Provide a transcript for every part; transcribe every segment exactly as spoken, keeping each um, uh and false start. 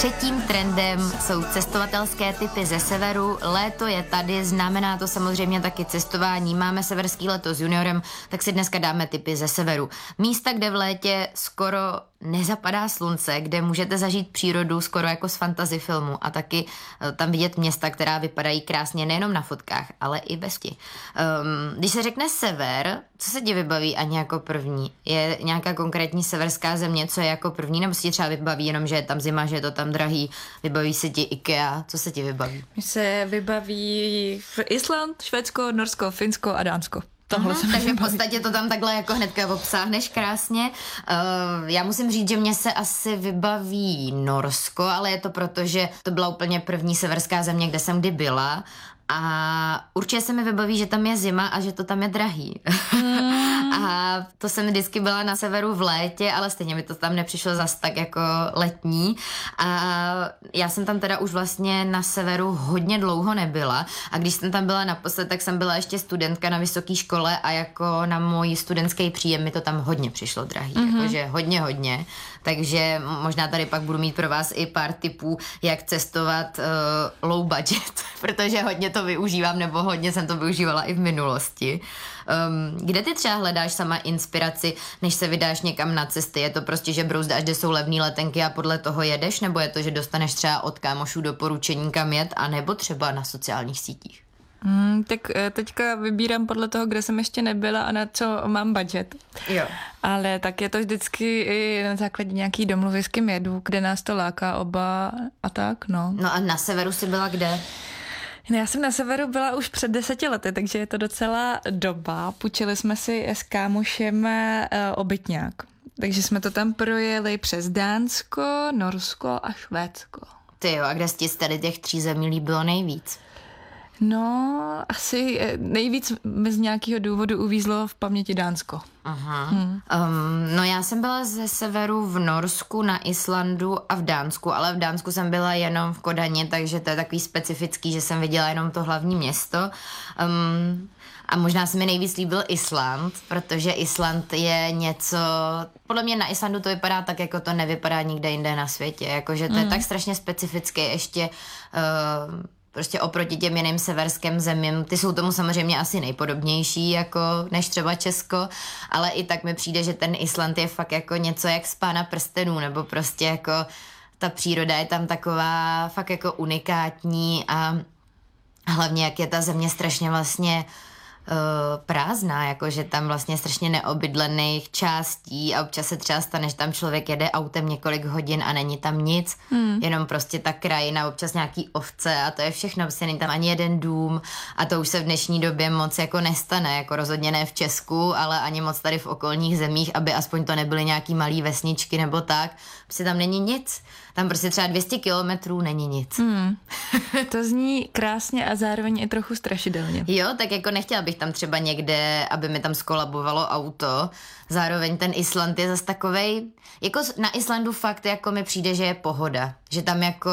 Třetím trendem jsou cestovatelské typy ze severu. Léto je tady, znamená to samozřejmě taky cestování. Máme severský leto s juniorem, tak si dneska dáme typy ze severu. Místa, kde v létě skoro nezapadá slunce, kde můžete zažít přírodu skoro jako z fantasy filmu a taky tam vidět města, která vypadají krásně nejenom na fotkách, ale i bez ti. Um, když se řekne sever, co se ti vybaví ani jako první? Je nějaká konkrétní severská země, co je jako první, nebo si ti třeba vybaví jenom, že je tam zima, že je to tam drahý, vybaví se ti IKEA, co se ti vybaví? Mně se vybaví Island, Švédsko, Norsko, Finsko a Dánsko. Tohle uh-huh, takže v podstatě to tam takhle jako hnedka obsáhneš krásně. Uh, já musím říct, že mě se asi vybaví Norsko, ale je to proto, že to byla úplně první severská země, kde jsem kdy byla. A určitě se mi vybaví, že tam je zima a že to tam je drahý. Mm. A to jsem vždycky byla na severu v létě, ale stejně mi to tam nepřišlo zas tak jako letní. A já jsem tam teda už vlastně na severu hodně dlouho nebyla. A když jsem tam byla naposled, tak jsem byla ještě studentka na vysoké škole a jako na můj studentský příjem mi to tam hodně přišlo drahý. Mm-hmm. Jakože hodně, hodně. Takže možná tady pak budu mít pro vás i pár tipů, jak cestovat uh, low budget, protože hodně to využívám, nebo hodně jsem to využívala i v minulosti. Um, kde ty třeba hledáš sama inspiraci, než se vydáš někam na cesty? Je to prostě, že brouzdáš, kde jsou levné letenky a podle toho jedeš, nebo je to, že dostaneš třeba od kámošů doporučení kam jet, a nebo třeba na sociálních sítích? Hmm, tak teďka vybírám podle toho, kde jsem ještě nebyla a na co mám budget. Jo. Ale tak je to vždycky i na základě nějaký domluvy, s kým jedu, kde nás to láká oba a tak, no. No a na severu jsi byla kde? No, já jsem na severu byla už před deseti lety, takže je to docela doba. Půjčili jsme si s kámošem uh, obytňák. Takže jsme to tam projeli přes Dánsko, Norsko a Švédsko. Ty jo, a kde jsi z tady těch tří zemí líbilo nejvíc? No, asi nejvíc mi z nějakého důvodu uvízlo v paměti Dánsko. Aha. Hmm. Um, no já jsem byla ze severu v Norsku, na Islandu a v Dánsku, ale v Dánsku jsem byla jenom v Kodani, takže to je takový specifický, že jsem viděla jenom to hlavní město. Um, a možná se mi nejvíc líbil Island, protože Island je něco, podle mě na Islandu to vypadá tak, jako to nevypadá nikde jinde na světě, jakože to mm. je tak strašně specifické ještě uh, prostě oproti těm jiným severským zemím. Ty jsou tomu samozřejmě asi nejpodobnější, jako než třeba Česko, ale i tak mi přijde, že ten Island je fakt jako něco jak z Pána prstenů, nebo prostě jako ta příroda je tam taková fakt jako unikátní a hlavně jak je ta země strašně vlastně Uh, prázdná, jakože tam vlastně strašně neobydlených částí a občas se třeba stane, že tam člověk jede autem několik hodin a není tam nic, hmm. jenom prostě ta krajina, občas nějaký ovce a to je všechno, prostě není tam ani jeden dům a to už se v dnešní době moc jako nestane, jako rozhodně ne v Česku, ale ani moc tady v okolních zemích, aby aspoň to nebyly nějaký malý vesničky nebo tak, prostě tam není nic. Tam prostě třeba dvě stě kilometrů není nic. Hmm. To zní krásně a zároveň i trochu strašidelně. Jo, tak jako nechtěla bych tam třeba někde, aby mi tam skolabovalo auto. Zároveň ten Island je zas takovej, jako na Islandu fakt jako mi přijde, že je pohoda. Že tam jako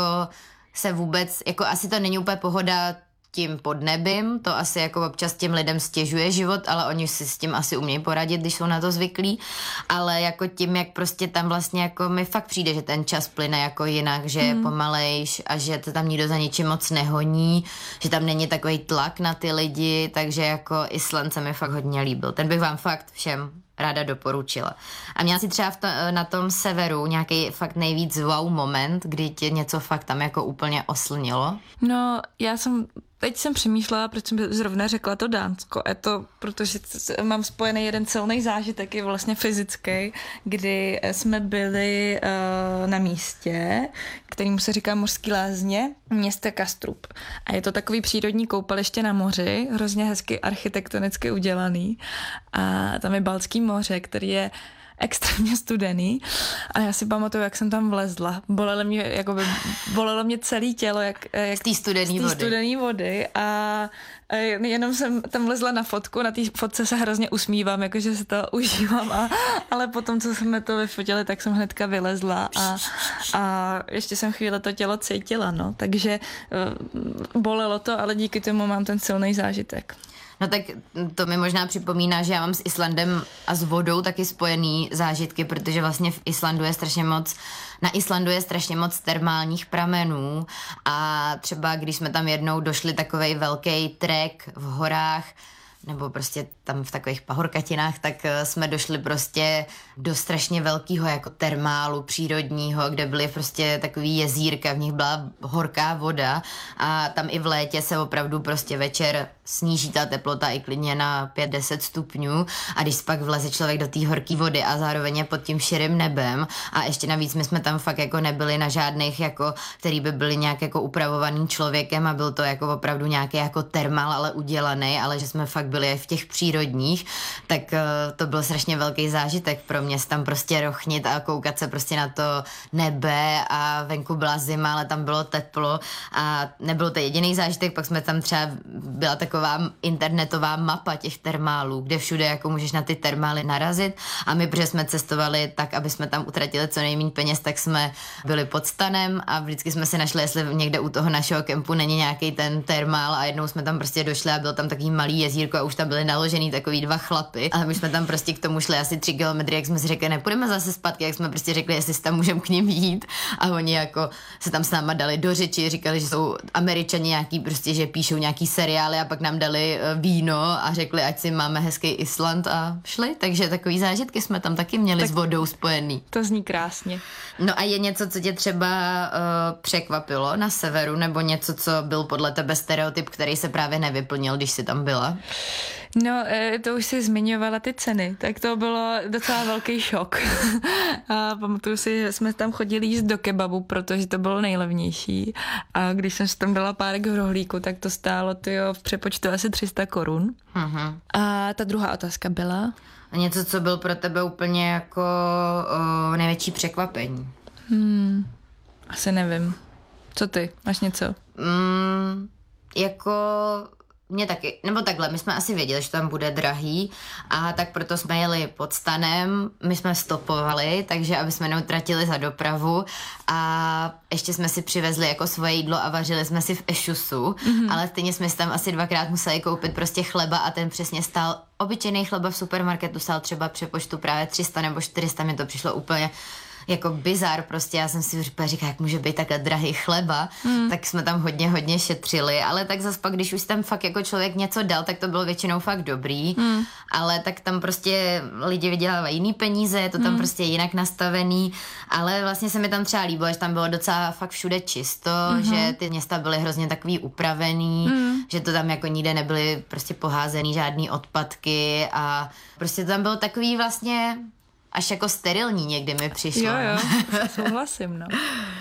se vůbec, jako asi to není úplně pohoda tím podnebím, to asi jako občas těm lidem stěžuje život, ale oni si s tím asi umějí poradit, když jsou na to zvyklí, ale jako tím, jak prostě tam vlastně jako mi fakt přijde, že ten čas plyne jako jinak, že je mm. pomalejš a že to tam nikdo za ničím moc nehoní, že tam není takový tlak na ty lidi, takže jako Island se mi fakt hodně líbil. Ten bych vám fakt všem ráda doporučila. A měla si třeba v to, na tom severu nějaký fakt nejvíc wow moment, kdy tě něco fakt tam jako úplně oslnilo? No, já jsem teď jsem přemýšlela, proč jsem zrovna řekla to Dánsko. Je to, protože mám spojený jeden silný zážitek, je vlastně fyzický, kdy jsme byli uh, na místě, kterému se říká Mořský lázně, města Kastrup. A je to takový přírodní koupaliště na moři, hrozně hezky architektonicky udělaný. A tam je Baltský moře, který je extrémně studený a já si pamatuju, jak jsem tam vlezla. Bolelo mě, jakoby, bolelo mě celé tělo, jak, jak z té studené vody. studený vody a, a jenom jsem tam vlezla na fotku, na té fotce se hrozně usmívám, jakože se to užívám, a, ale potom, co jsme to vyfotili, tak jsem hnedka vylezla a, a ještě jsem chvíli to tělo cítila, no, takže bolelo to, ale díky tomu mám ten silný zážitek. No tak to mi možná připomíná, že já mám s Islandem a s vodou taky spojený zážitky, protože vlastně v Islandu je strašně moc, na Islandu je strašně moc termálních pramenů a třeba když jsme tam jednou došli takovej velký trek v horách, nebo prostě tam v takových pahorkatinách, tak jsme došli prostě do strašně velkého jako termálu přírodního, kde byly prostě takový jezírka, v nich byla horká voda a tam i v létě se opravdu prostě večer sníží ta teplota i klidně na pět deset stupňů a když pak vleze člověk do té horké vody a zároveň je pod tím širým nebem a ještě navíc my jsme tam fakt jako nebyli na žádných jako, který by byli nějak jako upravovaný člověkem a byl to jako opravdu nějaký jako termál, ale udělaný, ale že jsme fakt byli v těch přírodních, tak uh, to byl strašně velký zážitek pro mě tam prostě rochnit a koukat se prostě na to nebe a venku byla zima, ale tam bylo teplo a nebyl to jediný zážitek, pak jsme tam třeba, byla taková internetová mapa těch termálů, kde všude jako můžeš na ty termály narazit a my, protože jsme cestovali tak, aby jsme tam utratili co nejméně peněz, tak jsme byli pod stanem a vždycky jsme si našli, jestli někde u toho našeho kempu není nějaký ten termál a jednou jsme tam prostě došli a byl tam takový malý jezírko a už tam byli naložený takový dva chlapy a my jsme tam prostě k tomu šli asi tři kilometry, jak jsme si řekli, nepůjdeme zase zpátky, jak jsme prostě řekli, jestli si tam můžeme k nim jít a oni jako se tam s náma dali do řeči, říkali, že jsou Američani nějaký prostě, že píšou nějaký seriály a pak nám dali víno a řekli, ať si máme hezký Island a šli, takže takový zážitky jsme tam taky měli tak s vodou spojený. To zní krásně. No a je něco, co tě třeba uh, překvapilo na severu, nebo něco, co byl podle tebe stereotyp, který se právě nevyplnil, když jsi tam byla? No, to už si zmiňovala ty ceny, tak to bylo docela velký šok. A pamatuju si, že jsme tam chodili jíst do kebabu, protože to bylo nejlevnější. A když jsem si tam dala párek v rohlíku, tak to stálo tyjo, v přepočtu asi tři sta korun. Uh-huh. A ta druhá otázka byla? A něco, co byl pro tebe úplně jako o, největší překvapení? Hmm, asi nevím. Co ty? Máš něco? Mm, jako... Mně taky, nebo takhle, my jsme asi věděli, že tam bude drahý a tak proto jsme jeli pod stanem, my jsme stopovali, takže aby jsme neutratili za dopravu a ještě jsme si přivezli jako svoje jídlo a vařili jsme si v ešusu, mm-hmm. ale stejně jsme si tam asi dvakrát museli koupit prostě chleba a ten přesně stál, obyčejný chleba v supermarketu stál třeba přepočtu právě tři sta nebo čtyři sta, mi to přišlo úplně jako bizar prostě, já jsem si říkala, jak může být takhle drahý chleba, mm. tak jsme tam hodně, hodně šetřili, ale tak zas pak, když už tam fakt jako člověk něco dal, tak to bylo většinou fakt dobrý, mm. ale tak tam prostě lidi vydělávají jiný peníze, je to tam mm. prostě jinak nastavený, ale vlastně se mi tam třeba líbilo, že tam bylo docela fakt všude čisto, mm-hmm. že ty města byly hrozně takový upravený, mm. že to tam jako nikde nebyly prostě poházený žádný odpadky a prostě to tam bylo takový vlastně až jako sterilní někdy mi přišlo. Jo, jo, souhlasím, no.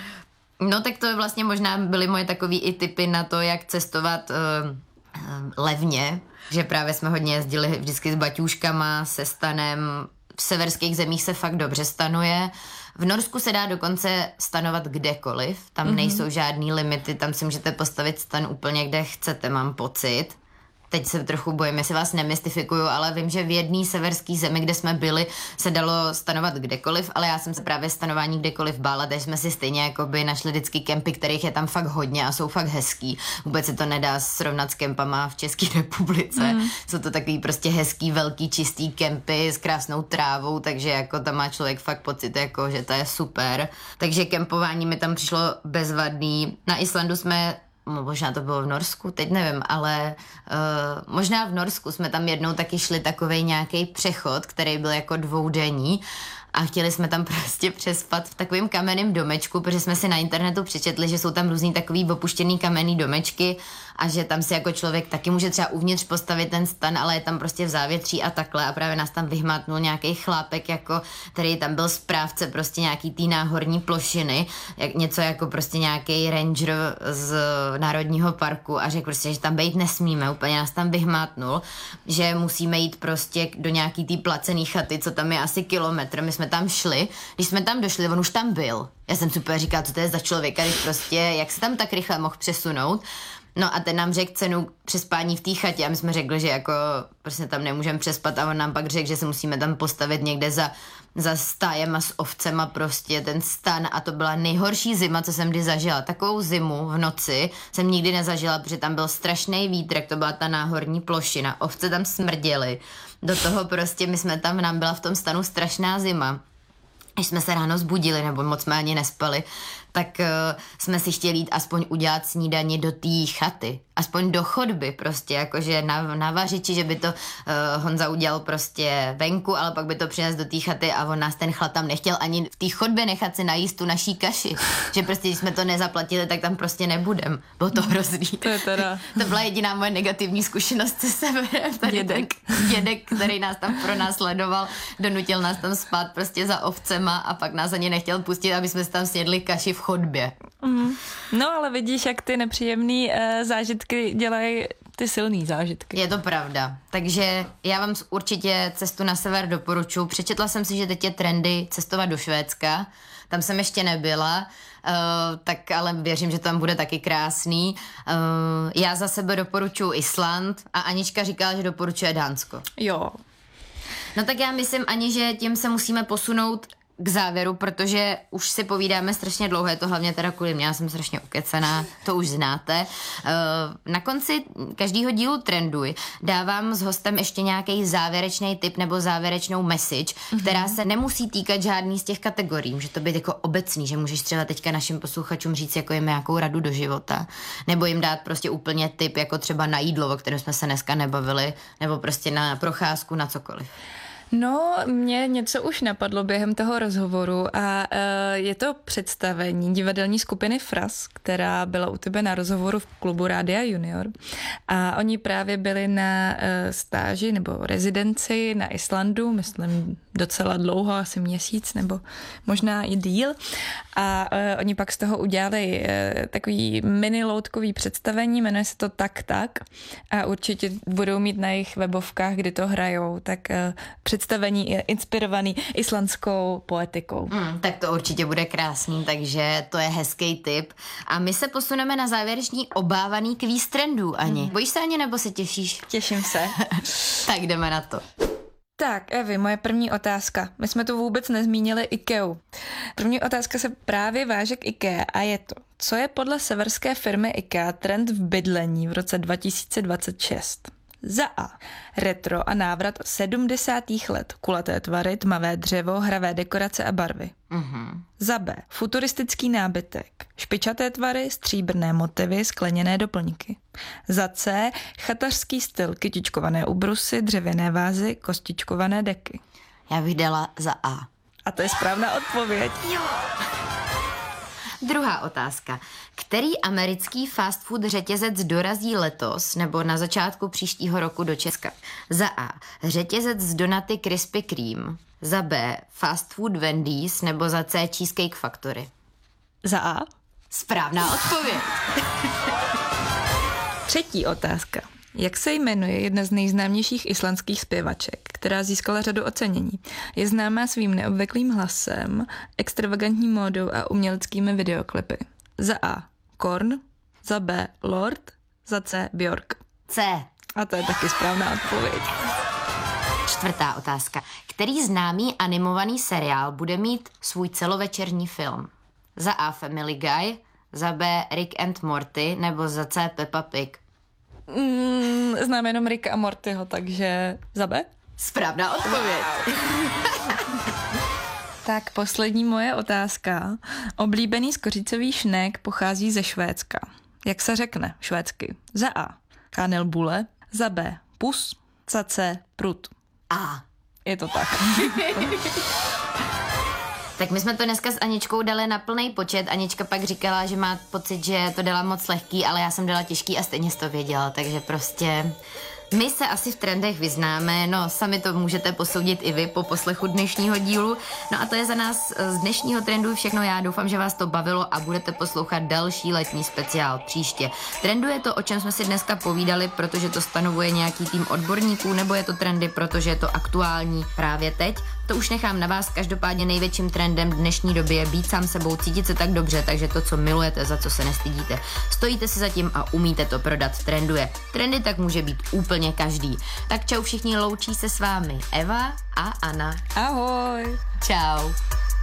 No tak to vlastně možná byly moje takový i tipy na to, jak cestovat uh, uh, levně, že právě jsme hodně jezdili vždycky s baťůškama, se stanem, v severských zemích se fakt dobře stanuje. V Norsku se dá dokonce stanovat kdekoliv, tam mm-hmm. nejsou žádný limity, tam si můžete postavit stan úplně kde chcete, mám pocit. Teď se trochu bojím, jestli vás nemystifikuju, ale vím, že v jedné severské zemi, kde jsme byli, se dalo stanovat kdekoliv, ale já jsem se právě stanování kdekoliv bála, takže jsme si stejně jakoby našli vždycky kempy, kterých je tam fakt hodně a jsou fakt hezký. Vůbec se to nedá srovnat s kempama v České republice. Mm. Jsou to takový prostě hezký, velký, čistý kempy s krásnou trávou, takže jako tam má člověk fakt pocit, jako, že to je super. Takže kempování mi tam přišlo bezvadný. Na Islandu jsme možná to bylo v Norsku, teď nevím, ale uh, možná v Norsku jsme tam jednou taky šli takovej nějaký přechod, který byl jako dvoudenní a chtěli jsme tam prostě přespat v takovém kamenném domečku, protože jsme si na internetu přečetli, že jsou tam různý takový opuštěný kamenný domečky a že tam si jako člověk taky může třeba uvnitř postavit ten stan, ale je tam prostě v závětří a takhle a právě nás tam vyhmátnul nějaký chlápek, jako, který tam byl správce prostě nějaký tý náhorní plošiny, jak, něco jako prostě nějaký ranger z národního parku a řekl prostě, že tam bejt nesmíme, úplně nás tam vyhmátnul, že musíme jít prostě do nějaký tý placený chaty, co tam je asi kilometr, my jsme tam šli, když jsme tam došli, on už tam byl. Já jsem super říkala, co to je za člověka, když prostě, jak se tam tak rychle mohl přesunout. No a ten nám řekl cenu přespání v té chatě a my jsme řekli, že jako prostě tam nemůžeme přespat a on nám pak řekl, že se musíme tam postavit někde za, za stájem a s ovcema prostě ten stan a to byla nejhorší zima, co jsem kdy zažila. Takovou zimu v noci jsem nikdy nezažila, protože tam byl strašný vítr, to byla ta náhorní plošina, ovce tam smrděly. Do toho prostě my jsme tam, nám byla v tom stanu strašná zima. Když jsme se ráno zbudili, nebo moc jsme ani nespali, tak uh, jsme si chtěli jít aspoň udělat snídani do té chaty. Aspoň do chodby prostě, jakože na, na vařiči, že by to uh, Honza udělal prostě venku, ale pak by to přinesl do té chaty a on nás ten chlap tam nechtěl ani v té chodbě nechat si najíst tu naší kaši. Že prostě, když jsme to nezaplatili, tak tam prostě nebudem. Bylo to hrozný. To je teda... To byla jediná moje negativní zkušenost se severem. Tady dědek. Ten dědek, který nás tam pronásledoval, donutil nás tam spát prostě za ovcema a pak nás ani nechtěl pustit, aby jsme si tam snědli kaši v chodbě. Mm. No ale vidíš, jak ty nepříjemný uh, zážitky dělají ty silný zážitky. Je to pravda. Takže já vám určitě cestu na sever doporučuji. Přečetla jsem si, že teď je trendy cestovat do Švédska. Tam jsem ještě nebyla, uh, tak ale věřím, že tam bude taky krásný. Uh, já za sebe doporučuji Island a Anička říkala, že doporučuje Dánsko. Jo. No tak já myslím, Ani, že tím se musíme posunout k závěru, protože už si povídáme strašně dlouho, je to hlavně teda kvůli mě, já jsem strašně ukecená, to už znáte. Na konci každého dílu Trenduj dávám s hostem ještě nějaký závěrečný tip nebo závěrečnou message, mm-hmm. která se nemusí týkat žádný z těch kategorií, může to být jako obecný, že můžeš třeba teďka našim posluchačům říct jako jim nějakou radu do života, nebo jim dát prostě úplně tip jako třeba na jídlo, o kterém jsme se dneska nebavili, nebo prostě na procházku, na cokoliv. No, mě něco už napadlo během toho rozhovoru a uh, je to představení divadelní skupiny Fras, která byla u tebe na rozhovoru v klubu Rádia Junior a oni právě byli na uh, stáži nebo rezidenci na Islandu, myslím docela dlouho, asi měsíc nebo možná i díl a uh, oni pak z toho udělali uh, takový mini loutkový představení, jmenuje se to Tak tak a určitě budou mít na jejich webovkách, kdy to hrajou, tak uh, představení je inspirovaný islandskou poetikou. Mm, tak to určitě bude krásný, takže to je hezký tip. A my se posuneme na závěrečný obávaný kvíz trendů, Ani. Mm. Bojíš se, Ani, nebo se těšíš? Těším se. Tak jdeme na to. Tak, Evi, moje první otázka. My jsme tu vůbec nezmínili IKEA. První otázka se právě váže k IKEA a je to, co je podle severské firmy IKEA trend v bydlení v roce dva tisíce dvacet šest? Za A. Retro a návrat sedmdesátých let. Kulaté tvary, tmavé dřevo, hravé dekorace a barvy. Mm-hmm. Za B. Futuristický nábytek. Špičaté tvary, stříbrné motivy, skleněné doplňky. Za C. Chatařský styl. Kytičkované ubrusy, dřevěné vázy, kostičkované deky. Já bych dala za A. A to je správná odpověď. Jo. Druhá otázka. Který americký fast food řetězec dorazí letos nebo na začátku příštího roku do Česka? Za A. Řetězec z donaty Krispy Kreme. Za B. Fast food Wendy's nebo za C. Cheesecake Factory? Za A. Správná odpověď. Třetí otázka. Jak se jmenuje jedna z nejznámějších islandských zpěvaček, která získala řadu ocenění? Je známá svým neobvyklým hlasem, extravagantní módou a uměleckými videoklipy. Za A. Korn, za B. Lord, za C. Björk. C. A to je taky správná odpověď. Čtvrtá otázka. Který známý animovaný seriál bude mít svůj celovečerní film? Za A. Family Guy, za B. Rick and Morty nebo za C. Peppa Pig? Mm, znám jenom Ricka a Mortyho, takže za B? Správná odpověď. Tak poslední moje otázka. Oblíbený skořicový šnek pochází ze Švédska. Jak se řekne švédsky? Za A. Kanelbule, za B. Pus, za C. Prut. A. Je to tak. Tak my jsme to dneska s Aničkou dali na plný počet. Anička pak říkala, že má pocit, že to dala moc lehký, ale já jsem dala těžký a stejně jsi to věděla, takže prostě... My se asi v trendech vyznáme, no sami to můžete posoudit i vy po poslechu dnešního dílu. No a to je za nás z dnešního trendu všechno. Já doufám, že vás to bavilo a budete poslouchat další letní speciál příště. Trendu je to, o čem jsme si dneska povídali, protože to stanovuje nějaký tým odborníků, nebo je to trendy, protože je to aktuální právě teď. To to už nechám na vás. Každopádně největším trendem dnešní doby je být sám sebou, cítit se tak dobře, takže to, co milujete, za co se nestydíte, stojíte si za tím a umíte to prodat, trenduje. Trendy tak může být úplně každý. Tak čau všichni, loučí se s vámi Eva a Anna. Ahoj. Čau.